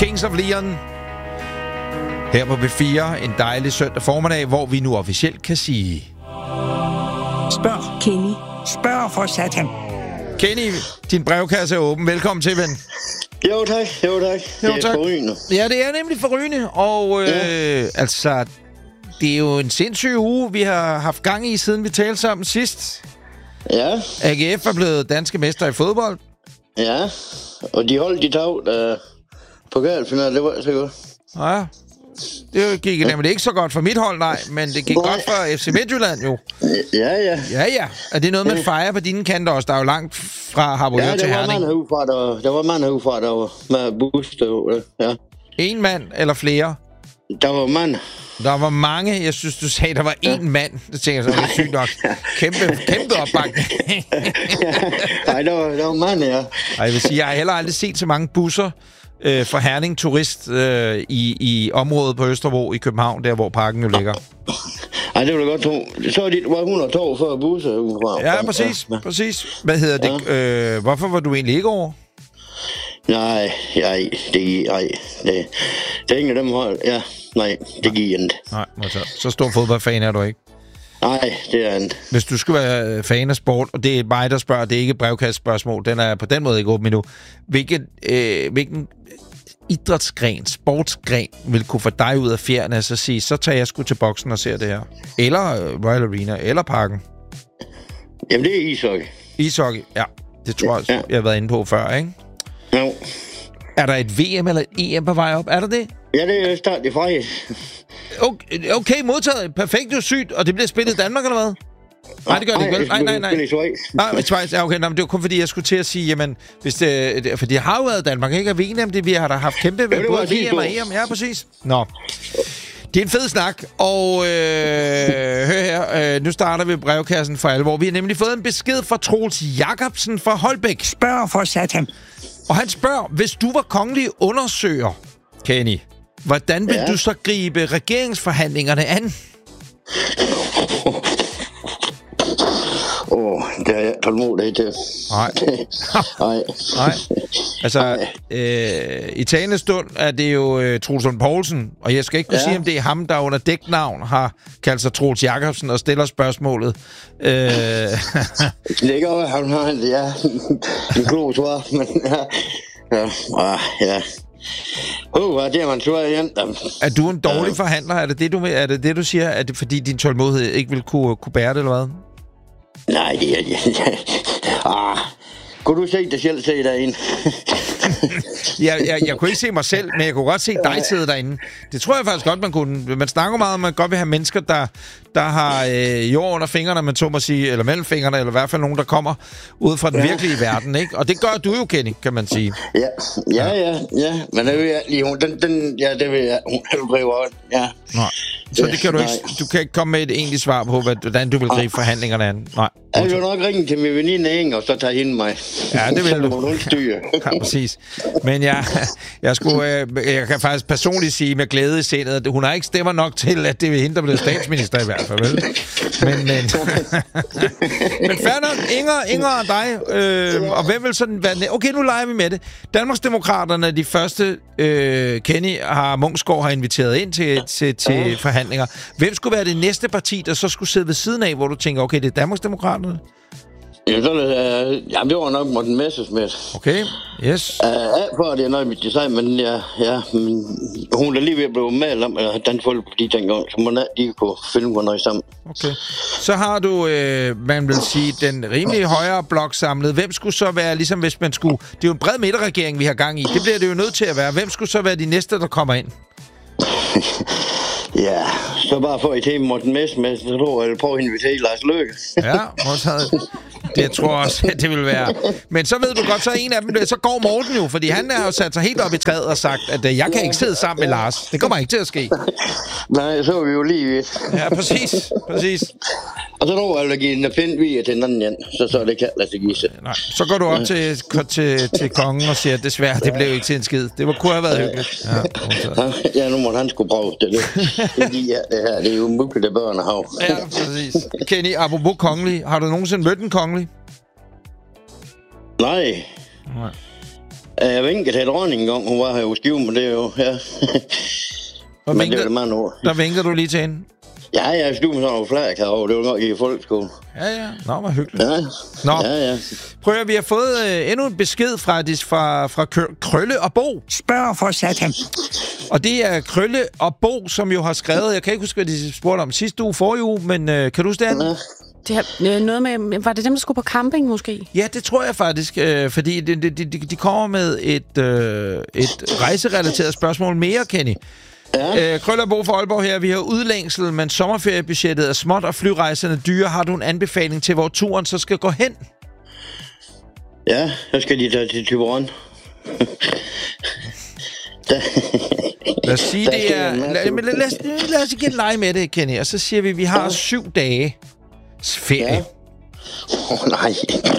Kings of Leon. Her på B4, en dejlig søndag formiddag, hvor vi nu officielt kan sige... Spørg, Kenny. Spørg for satan. Kenny, din brevkasse er åben. Velkommen til, ven. Jo, tak. Det er forrygende. Ja, det er nemlig forrygende. Og altså, det er jo en sindssyg uge, vi har haft gang i, siden vi talte sammen sidst. Ja. AGF er blevet danske mester i fodbold. Ja, og de holdt de taget pokalfinalen, det var så godt. Ja, det gik nemlig ikke så godt for mit hold, nej, men det gik godt for FC Midtjylland jo. Ja. Ja. Er det noget, man fejrer på dine kanter også? Der er jo langt fra Harboøre til Herning. Der var mange herfra, der var med bus, ja. En mand eller flere? Der var mand. Der var mange. Jeg synes, du sagde, der var én mand. Det tænker jeg så, det er sygt nok. Kæmpe opbakning. Nej, der var mand, ja. Og jeg vil sige, jeg har heller aldrig set så mange busser fra Herning Turist i området på Østerbro i København, der hvor parken jo ligger. Ej, det vil jeg godt tro. Så var 112 før busser udefra. Ja, præcis. Hvad hedder det? Ja. Hvorfor var du egentlig ikke over? Nej, det er ingen af dem hold. Ja, nej, det giver ikke. Nej, så stor fodboldfan er du ikke. Nej, det er ikke. Hvis du skal være fan af sport, og det er mig, der spørger, det er ikke et brevkastspørgsmål, den er på den måde ikke åben endnu. Hvilken idrætsgren, sportsgren, vil kunne få dig ud af fjerne og så sige, så tager jeg sgu til boksen og ser det her? Eller Royal Arena, eller Parken? Jamen, det er ishockey. Ishockey, ja. Det tror jeg, jeg har været inde på før, ikke? Jo. Er der et VM eller et EM på vej op? Er der det? Ja, det er start i fredag. Okay, modtaget. Perfekt, jo sygt. Og det bliver spillet i Danmark, eller hvad? Nej, det gør det ikke, vel? Nej. Nej, i Schweiz. Ja, okay. Nå, men det var kun fordi, jeg skulle til at sige, jamen, hvis det, for det har jo været Danmark, ikke? Og VM, vi har da haft kæmpe både VM og EM. Ja, præcis. Nå. Det er en fed snak, og hør her, nu starter vi brevkassen for alvor. Vi har nemlig fået en besked fra Troels Jacobsen fra Holbæk. Spørg for satan. Og han spørger, hvis du var kongelig undersøger, Kenny, hvordan vil du så gribe regeringsforhandlingerne an? Det er jeg tålmodig til. Nej. Altså, i talende stund er det jo Troels Lund Poulsen, og jeg skal ikke kunne sige, om det er ham, der under dæknavn har kaldt sig Troels Jacobsen og stiller spørgsmålet. Det er ikke over, han har en klog svar, men ja. Det er man svært igen. Er du en dårlig forhandler? Er det det, du siger? Er det fordi din tålmodighed ikke vil kunne bære det, eller hvad? Nej, det er det. Kunne du se dig selv se derinde? Jeg kunne ikke se mig selv, men jeg kunne godt se dig sidde derinde. Det tror jeg faktisk godt, man kunne. Man snakker meget om, at man godt vil have mennesker, der har jord under fingrene, man må sige, eller mellem fingrene, eller i hvert fald nogen, der kommer ud fra den virkelige verden, ikke? Og det gør du jo, Kenny, kan man sige. Ja. Men det vil jeg lige, det vil jeg, hun driver også, ja. Nej. Så det kan du kan ikke komme med et egentligt svar på, hvordan du vil gribe forhandlingerne an. Nej. Jeg vil nok ringe til min veninde Inger, og så tager hende mig. Ja, det vil du. Ja, præcis. Men jeg kan faktisk personligt sige med glæde i sindet, at hun har ikke stemmer nok til, at det er hende, der bliver statsminister i hvert fald, vel? Men fair nok, Inger og dig, og hvem vil sådan være... Okay, nu leger vi med det. Danmarksdemokraterne er de første, Kenny Munksgaard har inviteret ind til forhandlinger. Hvem skulle være det næste parti, der så skulle sidde ved siden af, hvor du tænker, okay, det er Danmarksdemokraterne? Ja, det var nok Morten Messerschmidt. Okay, yes. For det er noget mit design, men men hun er lige ved at blive med om Dansk Folkeparti dengang, så man lige kunne filme noget sammen. Okay. Så har du, man vil sige, den rimelige højre blok samlet. Hvem skulle så være, ligesom hvis man skulle... Det er jo en bred midterregering, vi har gang i. Det bliver det jo nødt til at være. Hvem skulle så være de næste, der kommer ind? Ja, så bare få et tema Morten Messerschmidt, så tror jeg, prøve at invitere Lars Løkke. Ja, modtaget. Det tror jeg også, det vil være. Men så ved du godt, så en af dem, så går Morten jo, fordi han har jo sat sig helt op i træet og sagt, at jeg kan ikke sidde sammen med Lars. Det kommer ikke til at ske. Nej, så er vi jo lige vidt. Ja, præcis. Og så tror jeg, at give en pind via til en anden igen, så det kan lade sig give sig. Nej, så går du op til kongen og siger, at desværre, det blev ikke til en skid. Det kunne have været hyggeligt. Ja, nu må han skulle prøve det. Det er jo muligt, at børn har. Ja, præcis. Kenny, apropos kongelig, har du nogensinde mødt en kongelig? Nej. Jeg vinkede til dronningen engang, hun var her jo Skive, men det er jo, ja. Men det var det mange år. Der vinker du lige til hende? Ja, jeg stod med sådan nogle flag herovre. Det var nok i folkeskole. Ja. Nå, hvor hyggeligt. Ja. Nå. Ja. Prøv at vi har fået endnu en besked fra Krølle og Bo. Spørg for satan. Og det er Krølle og Bo, som jo har skrevet... Jeg kan ikke huske, hvad de spurgte om sidste uge, forrige uge, men kan du huske det? Det har noget med... Var det dem, der skulle på camping, måske? Ja, det tror jeg faktisk, fordi de kommer med et rejserelateret spørgsmål mere, Kenny. Ja. Krølle og Bo fra Aalborg her. Vi har udlængsel, men sommerferiebudgettet er småt, og flyrejserne dyre. Har du en anbefaling til, hvor turen så skal gå hen? Ja, så skal de da til Thyborøn. Lad os sige, det er... Lad os igen lege med det, Kenny. Og så siger vi har 7 dage ferie. Ja. Nej.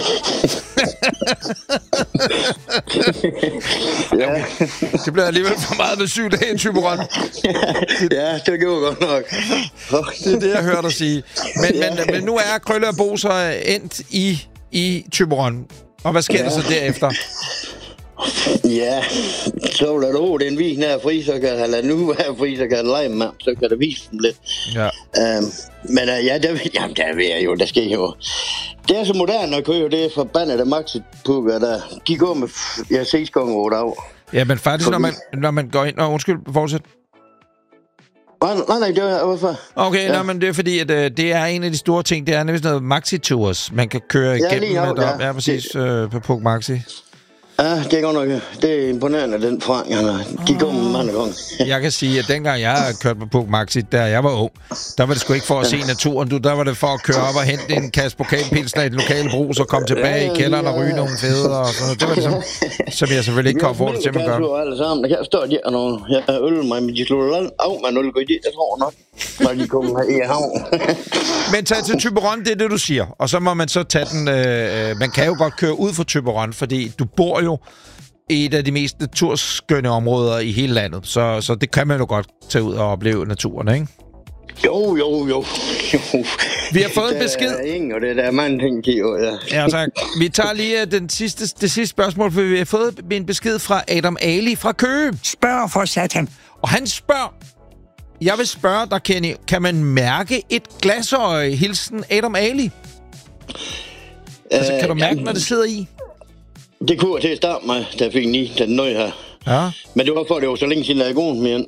Ja. Det bliver alligevel for meget med 7 dage i Thyborøn. Ja, det gjorde godt nok. Det er det, jeg hørte dig sige. Men nu er Krølle og Bo så endt i Thyborøn. Og hvad sker der så derefter? Ja, så lader du den vise her fri, så kan jeg lade nu være fri, så kan jeg lege med, så kan der vise dem lidt. Ja. Men der ved jeg jo, der sker jo. Det er så moderne at køre, det er forbandede maxi-pukker, der de går med 6 gange 8 år. Ja, men faktisk, når man går ind... undskyld, fortsæt. Nej, det var hvorfor. Okay, ja. Men det er fordi, at det er en af de store ting, det er nemlig sådan noget maxi-tours, man kan køre igennem. Ja, præcis, på Puk Maxi. Ja, det er godt nok. Det er imponerende, den forandring. De kommer mange gange. Jeg kan sige, at dengang jeg kørte på Puk Maxi, da jeg var ung, der var det sgu ikke for at se naturen. Der var det for at køre op og hente en kasse pokalpilsner i den lokale brug, så komme tilbage i kælderen og ryge nogle fædre og sådan noget. Det var det som jeg selvfølgelig ikke kan opfordre til, at man gør. Jeg alle sammen. Jeg kan forstå, at de er nogle... Jeg har øl mig, men de slår af med 0 det tror jeg nok, når de kommer her i havn. Men tag til Thyborøn, det er det, du siger. Og så må man så tage den... man kan jo godt køre ud fra Thyborøn, fordi du bor jo i et af de mest naturskønne områder i hele landet. Så det kan man jo godt tage ud og opleve naturen, ikke? Jo. Vi har fået en besked. Der er mange ting, ja, tak. Vi tager lige det sidste spørgsmål, for vi har fået en besked fra Adam Ali fra Køge. Spørg for satan. Og han spørger... Jeg vil spørge dig, Kenny, kan man mærke et glasøje? Hilsen Adam Ali. Altså, kan du mærke, når det sidder i? Det kunne jeg til at starte med, da jeg fik den nøje her. Ja. Men det var for, det var så længe siden, jeg er god med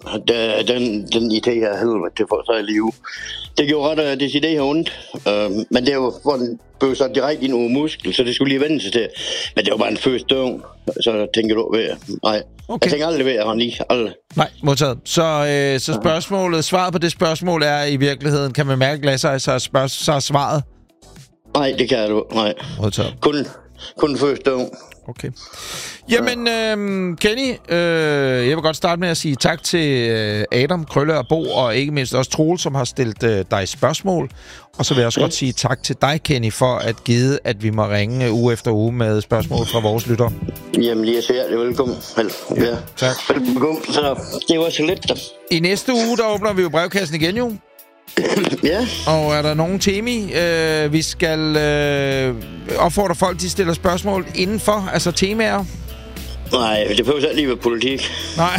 den idé her helvede til for sig i live. Det gjorde ret, det idé her ondt. Men det var for, den blev så direkte ind over muskel, så det skulle lige vende sig til. Men det var bare en første døgn, så tænker du ved. Nej, okay. Jeg tænker aldrig ved, at han lige aldrig. Nej, modtaget. Så svaret på det spørgsmål er i virkeligheden, kan man mærke glasøje, så er svaret? Nej, det kan du. Nej. Modtaget. Kun første døgn. Okay. Jamen, Kenny, jeg vil godt starte med at sige tak til Adam, Krølle og Bo, og ikke mindst også Troel, som har stillet dig spørgsmål. Og så vil jeg også godt sige tak til dig, Kenny, for at give, at vi må ringe uge efter uge med spørgsmål fra vores lyttere. Jamen, lige så hjertelig velkommen. Ja, tak. Velkommen, så det var så lidt. I næste uge, der åbner vi jo brevkassen igen, jo. Ja. Og er der nogen temi, vi skal opfordre folk, de stiller spørgsmål indenfor, altså temaer? Nej, det behøver ikke lige være politik. Nej.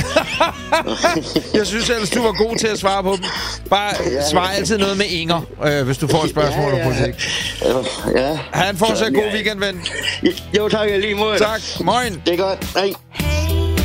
Jeg synes ellers, du var god til at svare på dem. Bare svar altid noget med Inger, hvis du får et spørgsmål om politik. Ja. Ha' en fortsat god weekend, ven. Jo, tak lige måde. Tak. Moin. Det er godt. Hej.